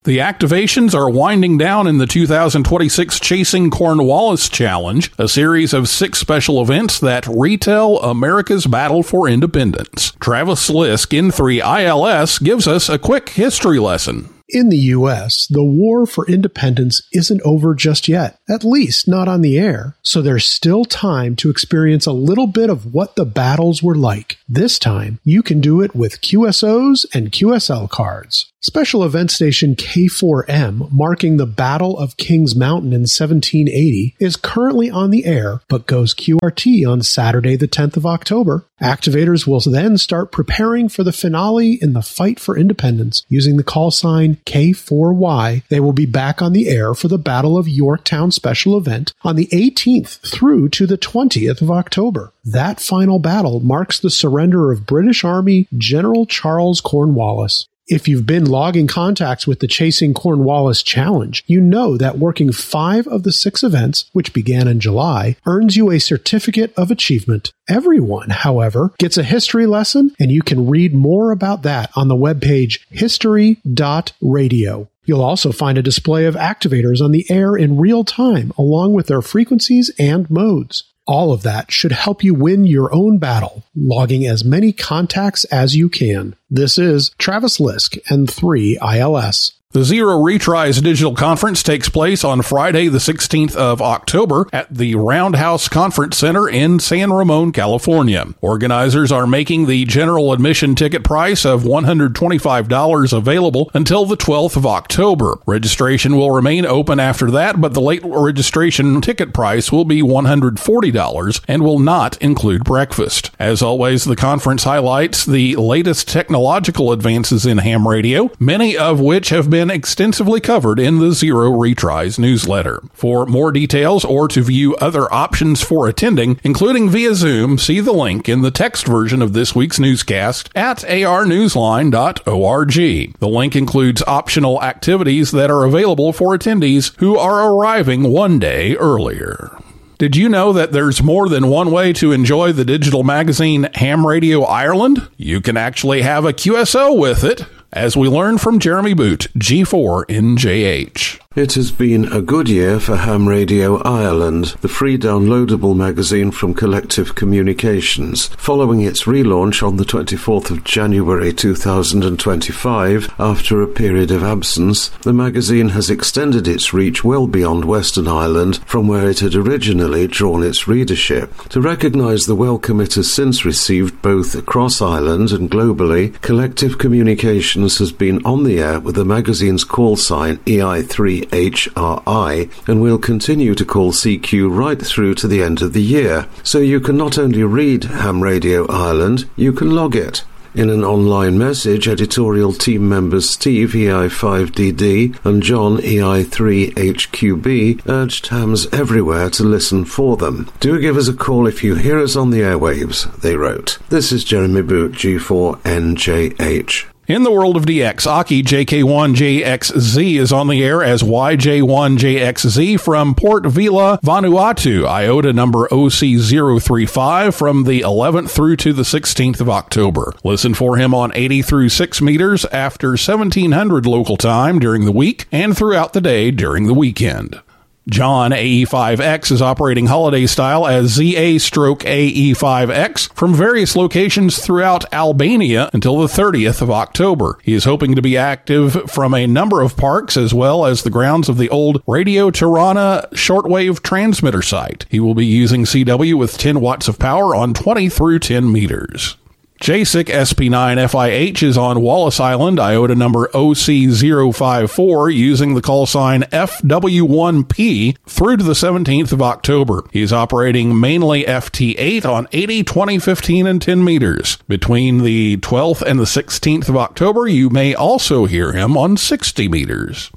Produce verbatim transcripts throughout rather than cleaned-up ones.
The activations are winding down in the two thousand twenty-six Chasing Cornwallis Challenge, a series of six special events that retell America's battle for independence. Travis Lisk in three I L S gives us a quick history lesson. In the U S, the war for independence isn't over just yet, at least not on the air, so there's still time to experience a little bit of what the battles were like. This time, you can do it with Q S Os and Q S L cards. Special event station K four M, marking the Battle of Kings Mountain in seventeen eighty, is currently on the air, but goes Q R T on Saturday the tenth of October. Activators will then start preparing for the finale in the fight for independence. Using the call sign K four Y, they will be back on the air for the Battle of Yorktown special event on the eighteenth through to the twentieth of October. That final battle marks the surrender of British Army General Charles Cornwallis. If you've been logging contacts with the Chasing Cornwallis Challenge, you know that working five of the six events, which began in July, earns you a certificate of achievement. Everyone, however, gets a history lesson, and you can read more about that on the webpage history dot radio. You'll also find a display of activators on the air in real time, along with their frequencies and modes. All of that should help you win your own battle, logging as many contacts as you can. This is Travis Lisk and three I L S. The Zero Retries Digital Conference takes place on Friday, the sixteenth of October at the Roundhouse Conference Center in San Ramon, California. Organizers are making the general admission ticket price of one hundred twenty-five dollars available until the twelfth of October. Registration will remain open after that, but the late registration ticket price will be one hundred forty dollars and will not include breakfast. As always, the conference highlights the latest technological advances in ham radio, many of which have been extensively covered in the Zero Retries newsletter. For more details or to view other options for attending, including via Zoom, see the link in the text version of this week's newscast at a r newsline dot org. The link includes optional activities that are available for attendees who are arriving one day earlier. Did you know that there's more than one way to enjoy the digital magazine Ham Radio Ireland? You can actually have a Q S O with it, as we learn from Jeremy Boot, G four N J H. It has been a good year for Ham Radio Ireland, the free downloadable magazine from Collective Communications. Following its relaunch on the twenty-fourth of January two thousand twenty-five, after a period of absence, the magazine has extended its reach well beyond Western Ireland from where it had originally drawn its readership. To recognise the welcome it has since received both across Ireland and globally, Collective Communications has been on the air with the magazine's call sign E I three H R I and will continue to call C Q right through to the end of the year. So you can not only read Ham Radio Ireland, you can log it. In an online message, editorial team members Steve E I five D D and John E I three H Q B urged hams everywhere to listen for them. Do give us a call if you hear us on the airwaves, they wrote. This is Jeremy Boot, G four N J H. In the world of D X, Aki J K one J X Z is on the air as Y J one J X Z from Port Vila, Vanuatu, IOTA number O C zero three five from the eleventh through to the sixteenth of October. Listen for him on eighty through six meters after seventeen hundred local time during the week and throughout the day during the weekend. John A E five X is operating holiday style as Z A-A E five X from various locations throughout Albania until the thirtieth of October. He is hoping to be active from a number of parks as well as the grounds of the old Radio Tirana shortwave transmitter site. He will be using C W with ten watts of power on twenty through ten meters. J S I C S P nine F I H is on Wallis Island, IOTA number O C zero five four, using the call sign F W one P through to the seventeenth of October. He is operating mainly F T eight on eighty, twenty, fifteen, and ten meters. Between the twelfth and the sixteenth of October, you may also hear him on sixty meters.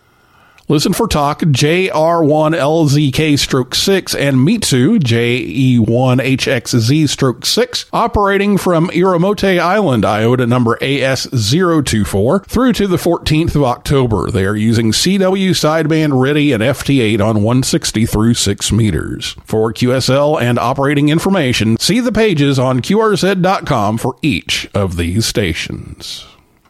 Listen for talk J R one L Z K six and Mitsu J E one H X Z six operating from Iramote Island, IOTA number A S zero two four through to the fourteenth of October. They are using C W sideband R T I and F T eight on one sixty through six meters. For Q S L and operating information, see the pages on Q R Z dot com for each of these stations.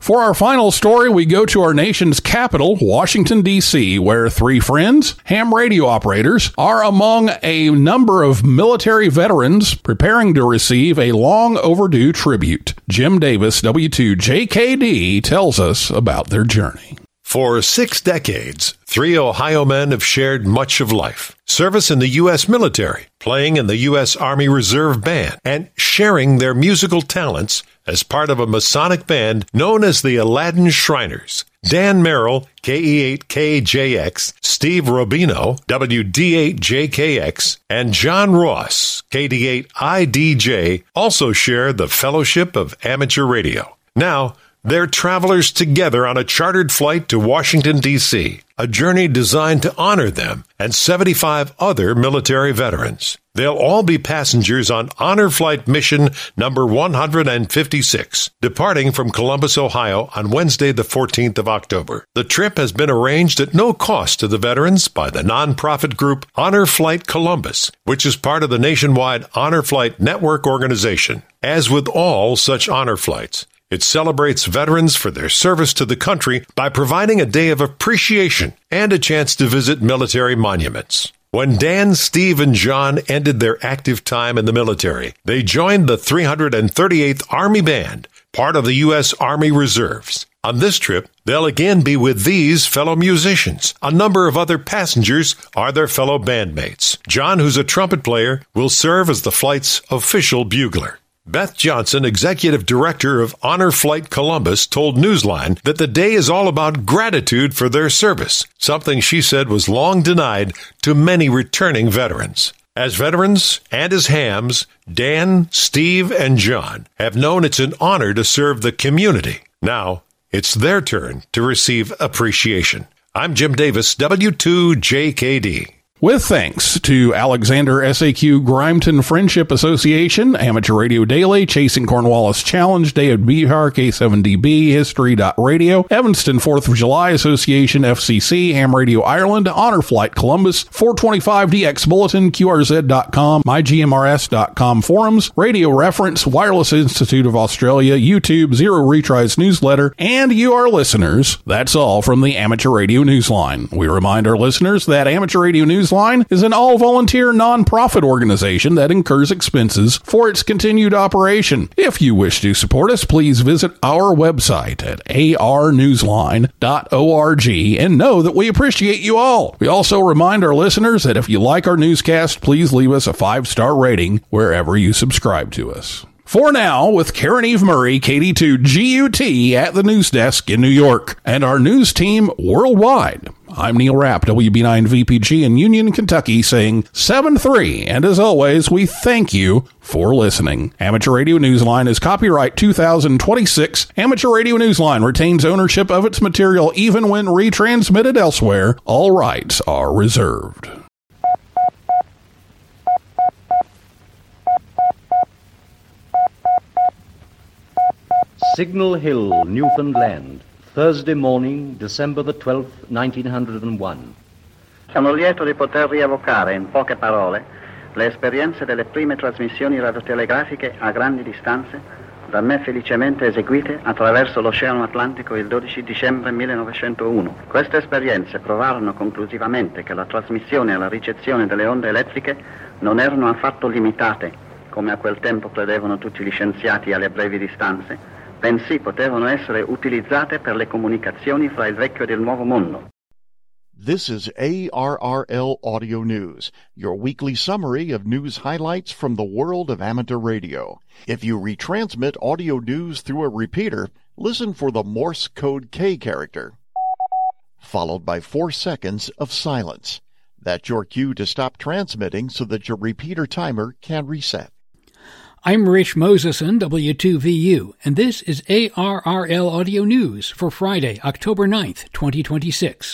For our final story, we go to our nation's capital, Washington, D C, where three friends, ham radio operators, are among a number of military veterans preparing to receive a long overdue tribute. Jim Davis, W two J K D, tells us about their journey. For six decades, three Ohio men have shared much of life. Service in the U S military, playing in the U S Army Reserve Band, and sharing their musical talents as part of a Masonic band known as the Aladdin Shriners. Dan Merrill, K E eight K J X, Steve Robino, W D eight J K X, and John Ross, K D eight I D J, also share the Fellowship of Amateur Radio. Now, they're travelers together on a chartered flight to Washington, D C, a journey designed to honor them and seventy-five other military veterans. They'll all be passengers on Honor Flight Mission number one hundred fifty-six, departing from Columbus, Ohio on Wednesday, the fourteenth of October. The trip has been arranged at no cost to the veterans by the nonprofit group Honor Flight Columbus, which is part of the nationwide Honor Flight Network organization. As with all such honor flights, it celebrates veterans for their service to the country by providing a day of appreciation and a chance to visit military monuments. When Dan, Steve, and John ended their active time in the military, they joined the three hundred thirty-eighth Army Band, part of the U S Army Reserves. On this trip, they'll again be with these fellow musicians. A number of other passengers are their fellow bandmates. John, who's a trumpet player, will serve as the flight's official bugler. Beth Johnson, executive director of Honor Flight Columbus, told Newsline that the day is all about gratitude for their service, something she said was long denied to many returning veterans. As veterans and as hams, Dan, Steve, and John have known it's an honor to serve the community. Now, it's their turn to receive appreciation. I'm Jim Davis, W two J K D. With thanks to Alexander S A Q Grimeton Friendship Association, Amateur Radio Daily, Chasing Cornwallis Challenge, David Behar, K seven D B, History dot Radio, Evanston fourth of July Association, F C C, Ham Radio Ireland, Honor Flight Columbus, four twenty-five D X Bulletin, Q R Z dot com, my G M R S dot com forums, Radio Reference, Wireless Institute of Australia, YouTube, Zero Retries Newsletter, and you, our listeners. That's all from the Amateur Radio Newsline. We remind our listeners that Amateur Radio Newsline is an all-volunteer non-profit organization that incurs expenses for its continued operation. If you wish to support us, please visit our website at a r newsline dot org and know that we appreciate you all. We also remind our listeners that if you like our newscast, please leave us a five-star rating wherever you subscribe to us. For now, with Karen Eve Murray, K D two G U T at the news desk in New York, and our news team worldwide, I'm Neil Rapp, W B nine V P G in Union, Kentucky, saying seven three, and as always, we thank you for listening. Amateur Radio Newsline is copyright two thousand twenty-six. Amateur Radio Newsline retains ownership of its material even when retransmitted elsewhere. All rights are reserved. Signal Hill, Newfoundland, Thursday morning, December the twelfth, nineteen oh one. Sono lieto di poter rievocare in poche parole le esperienze delle prime trasmissioni radiotelegrafiche a grandi distanze da me felicemente eseguite attraverso l'Oceano Atlantico il dodici dicembre millenovecentouno. Queste esperienze provarono conclusivamente che la trasmissione e la ricezione delle onde elettriche non erano affatto limitate, come a quel tempo credevano tutti gli scienziati, alle brevi distanze, bensì potevano essere utilizzate per le comunicazioni fra il vecchio ed il nuovo mondo. This is A R R L Audio News, your weekly summary of news highlights from the world of amateur radio. If you retransmit audio news through a repeater, listen for the Morse code K character, followed by four seconds of silence. That's your cue to stop transmitting so that your repeater timer can reset. I'm Rich Moseson, W two V U, and this is A R R L Audio News for Friday, October ninth, twenty twenty-six.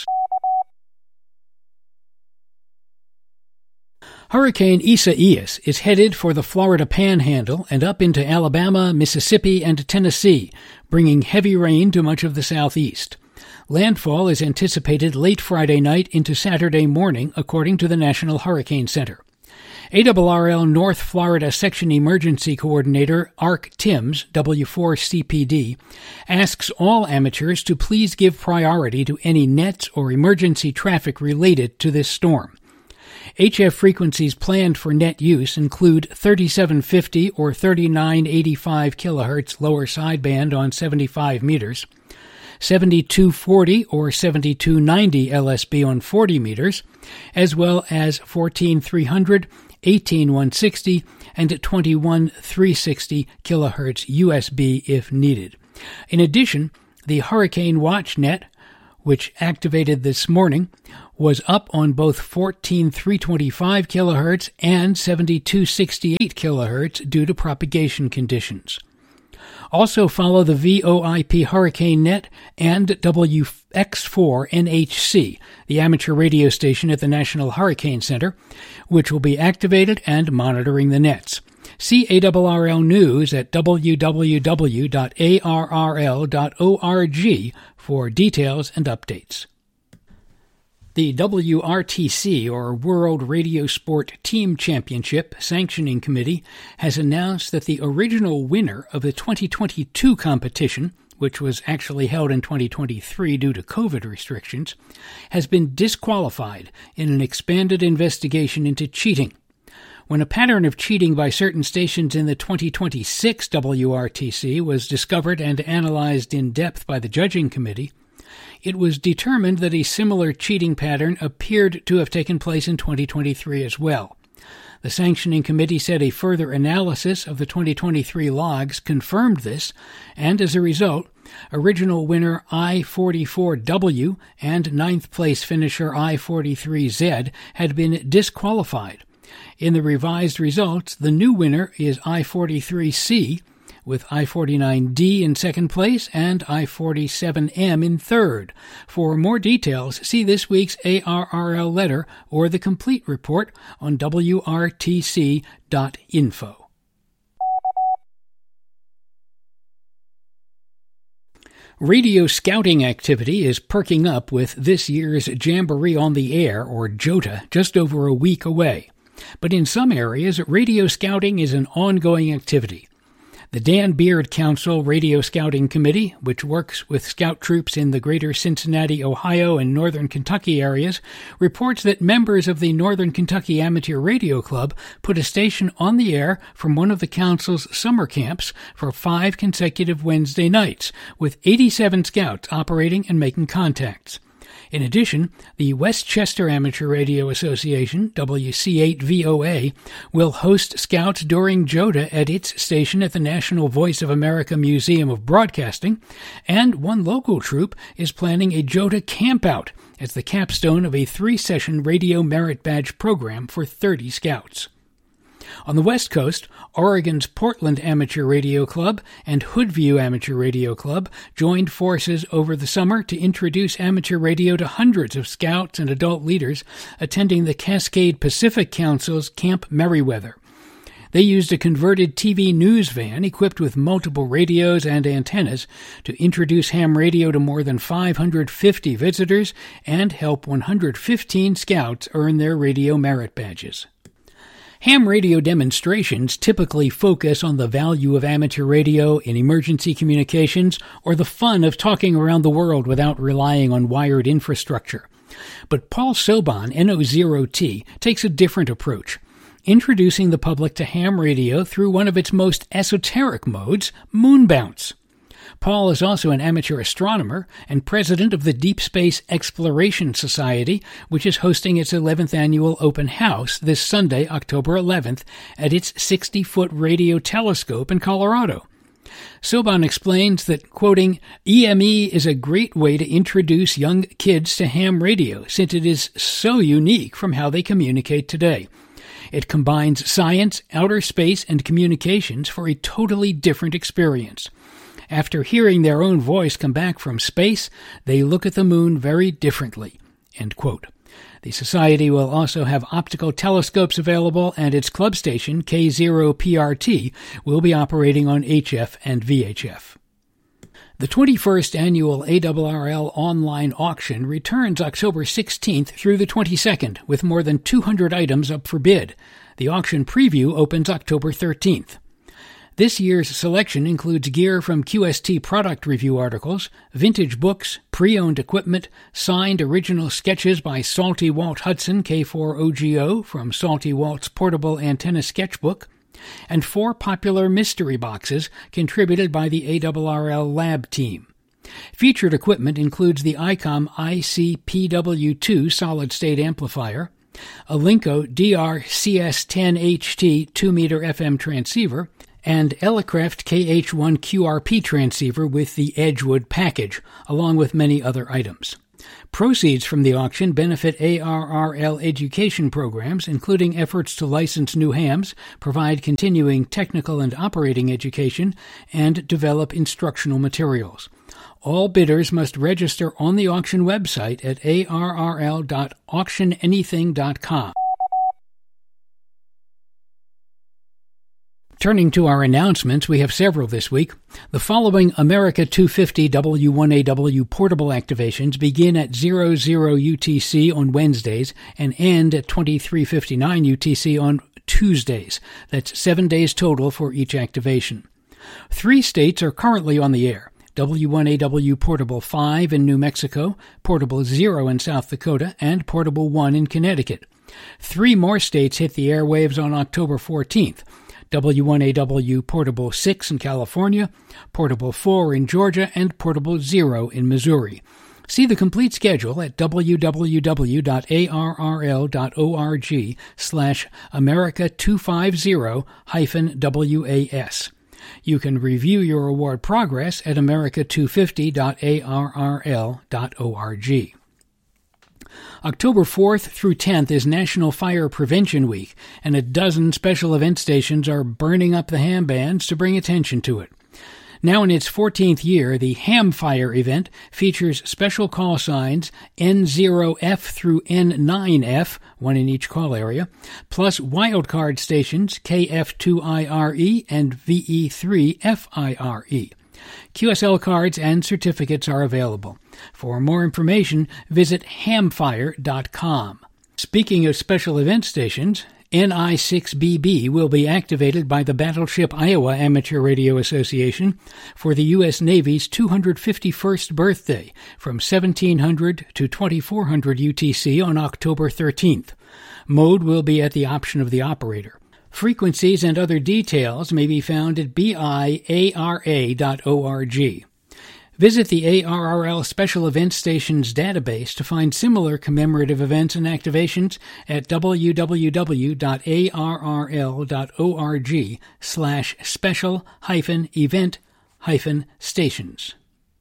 Hurricane Isaias is headed for the Florida Panhandle and up into Alabama, Mississippi, and Tennessee, bringing heavy rain to much of the southeast. Landfall is anticipated late Friday night into Saturday morning, according to the National Hurricane Center. A R R L North Florida Section Emergency Coordinator Ark Timms, W four C P D, asks all amateurs to please give priority to any nets or emergency traffic related to this storm. H F frequencies planned for net use include thirty-seven fifty or thirty-nine eighty-five kilohertz lower sideband on seventy-five meters, seventy-two forty or seventy-two ninety L S B on forty meters, as well as fourteen three hundred, eighteen one sixty, and twenty-one three sixty kilohertz U S B if needed. In addition, the Hurricane Watch Net, which activated this morning, was up on both fourteen three twenty-five kilohertz and seventy-two sixty-eight kilohertz due to propagation conditions. Also follow the V O I P Hurricane Net and W X four N H C, the amateur radio station at the National Hurricane Center, which will be activated and monitoring the nets. See A R R L News at w w w dot a r r l dot org for details and updates. The W R T C, or World Radio Sport Team Championship Sanctioning Committee, has announced that the original winner of the twenty twenty-two competition, which was actually held in twenty twenty-three due to COVID restrictions, has been disqualified in an expanded investigation into cheating. When a pattern of cheating by certain stations in the twenty twenty-six W R T C was discovered and analyzed in depth by the judging committee, it was determined that a similar cheating pattern appeared to have taken place in twenty twenty-three as well. The sanctioning committee said a further analysis of the twenty twenty-three logs confirmed this, and as a result, original winner I forty-four W and ninth place finisher I forty-three Z had been disqualified. In the revised results, the new winner is I forty-three C, with I forty-nine D in second place and I forty-seven M in third. For more details, see this week's A R R L letter or the complete report on W R T C dot info. Radio scouting activity is perking up with this year's Jamboree on the Air, or JOTA, just over a week away. But in some areas, radio scouting is an ongoing activity. The Dan Beard Council Radio Scouting Committee, which works with scout troops in the greater Cincinnati, Ohio, and northern Kentucky areas, reports that members of the Northern Kentucky Amateur Radio Club put a station on the air from one of the council's summer camps for five consecutive Wednesday nights, with eighty-seven scouts operating and making contacts. In addition, the Westchester Amateur Radio Association, W C eight V O A, will host scouts during JOTA at its station at the National Voice of America Museum of Broadcasting, and one local troop is planning a JOTA campout as the capstone of a three-session Radio Merit Badge program for thirty scouts. On the West Coast, Oregon's Portland Amateur Radio Club and Hoodview Amateur Radio Club joined forces over the summer to introduce amateur radio to hundreds of scouts and adult leaders attending the Cascade Pacific Council's Camp Merriweather. They used a converted T V news van equipped with multiple radios and antennas to introduce ham radio to more than five hundred fifty visitors and help one hundred fifteen scouts earn their radio merit badges. Ham radio demonstrations typically focus on the value of amateur radio in emergency communications or the fun of talking around the world without relying on wired infrastructure. But Paul Soban, N O zero T, takes a different approach, introducing the public to ham radio through one of its most esoteric modes, moon bounce. Paul is also an amateur astronomer and president of the Deep Space Exploration Society, which is hosting its eleventh annual open house this Sunday, October eleventh, at its sixty-foot radio telescope in Colorado. Soban explains that, quoting, E M E is a great way to introduce young kids to ham radio, since it is so unique from how they communicate today. It combines science, outer space, and communications for a totally different experience. After hearing their own voice come back from space, they look at the moon very differently. End quote. The Society will also have optical telescopes available, and its club station, K zero P R T, will be operating on H F and V H F. The twenty-first annual A R R L online auction returns October sixteenth through the twenty-second, with more than two hundred items up for bid. The auction preview opens October thirteenth. This year's selection includes gear from Q S T product review articles, vintage books, pre-owned equipment, signed original sketches by Salty Walt Hudson K four O G O from Salty Walt's Portable Antenna Sketchbook, and four popular mystery boxes contributed by the A R R L lab team. Featured equipment includes the ICOM I C P W two solid-state amplifier, a Linco D R C S ten H T two meter F M transceiver, and Elecreft K H one Q R P transceiver with the Edgewood package, along with many other items. Proceeds from the auction benefit A R R L education programs, including efforts to license new hams, provide continuing technical and operating education, and develop instructional materials. All bidders must register on the auction website at A R R L dot auction anything dot com. Turning to our announcements, we have several this week. The following America two fifty W one A W portable activations begin at zero zero U T C on Wednesdays and end at twenty-three fifty-nine U T C on Tuesdays. That's seven days total for each activation. Three states are currently on the air. W one A W Portable five in New Mexico, Portable zero in South Dakota, and Portable one in Connecticut. Three more states hit the airwaves on October fourteenth. W one A W Portable six in California, Portable four in Georgia, and Portable zero in Missouri. See the complete schedule at w w w dot a r r l dot org slash America two fifty hyphen W A S. You can review your award progress at america two fifty dot a r r l dot org. October fourth through tenth is National Fire Prevention Week, and a dozen special event stations are burning up the ham bands to bring attention to it. Now in its fourteenth year, the Ham Fire event features special call signs N zero F through N nine F, one in each call area, plus wildcard stations K F two I R E and V E three F I R E. Q S L cards and certificates are available. For more information, visit hamfire dot com. Speaking of special event stations, N I six B B will be activated by the Battleship Iowa Amateur Radio Association for the U S Navy's two hundred fifty-first birthday from seventeen hundred to twenty-four hundred U T C on October thirteenth. Mode will be at the option of the operator. Frequencies and other details may be found at biara dot org. Visit the A R R L Special Event Stations database to find similar commemorative events and activations at w w w dot a r r l dot org slash special hyphen event hyphen stations.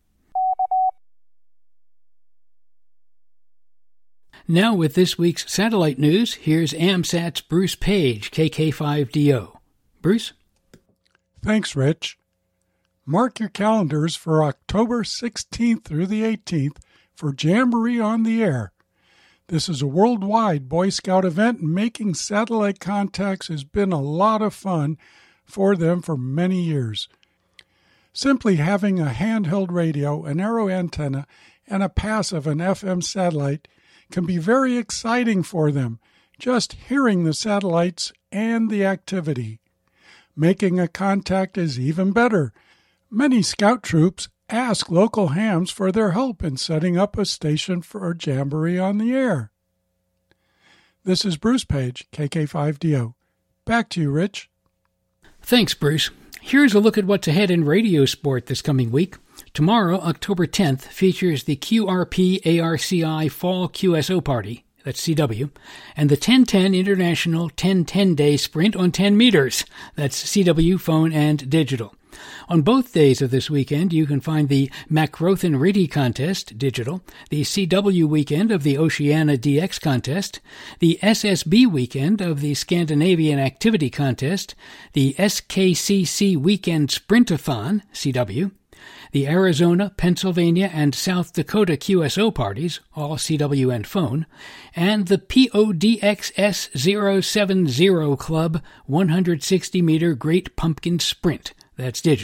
Now with this week's satellite news, here's AMSAT's Bruce Page, K K five D O. Bruce? Thanks, Rich. Mark your calendars for October sixteenth through the eighteenth for Jamboree on the Air. This is a worldwide Boy Scout event, and making satellite contacts has been a lot of fun for them for many years. Simply having a handheld radio, an arrow antenna, and a passive, an F M satellite can be very exciting for them, just hearing the satellites and the activity. Making a contact is even better. Many scout troops ask local hams for their help in setting up a station for Jamboree on the Air. This is Bruce Page, K K five D O. Back to you, Rich. Thanks, Bruce. Here's a look at what's ahead in radio sport this coming week. Tomorrow, October tenth, features the Q R P A R C I Fall Q S O Party, that's C W, and the ten ten International ten ten Day Sprint on ten meters, that's C W, phone, and digital. On both days of this weekend, you can find the Macrothin Riddy Contest, digital, the C W weekend of the Oceania D X Contest, the S S B weekend of the Scandinavian Activity Contest, the S K C C Weekend Sprintathon, C W, the Arizona, Pennsylvania, and South Dakota Q S O parties, all C W and phone, and the P O D X S zero seven zero Club one hundred sixty meter Great Pumpkin Sprint, that's digital.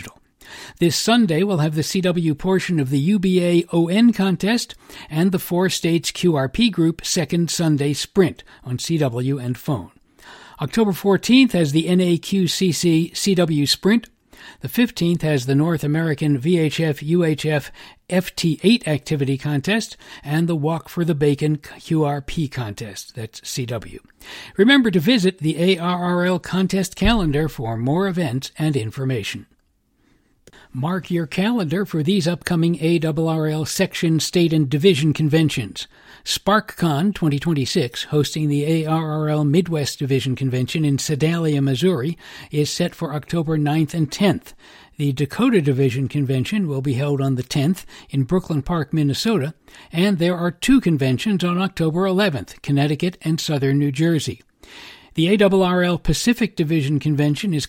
This Sunday, we'll have the C W portion of the U B A O N contest and the Four States Q R P Group Second Sunday Sprint on C W and phone. October fourteenth has the N A Q C C C W Sprint. The fifteenth has the North American V H F U H F F T eight Activity Contest and the Walk for the Bacon Q R P Contest. That's C W. Remember to visit the A R R L contest calendar for more events and information. Mark your calendar for these upcoming A R R L section, state, and division conventions. SparkCon twenty twenty-six, hosting the A R R L Midwest Division Convention in Sedalia, Missouri, is set for October ninth and tenth. The Dakota Division Convention will be held on the tenth in Brooklyn Park, Minnesota, and there are two conventions on October eleventh, Connecticut and Southern New Jersey. The A R R L Pacific Division Convention is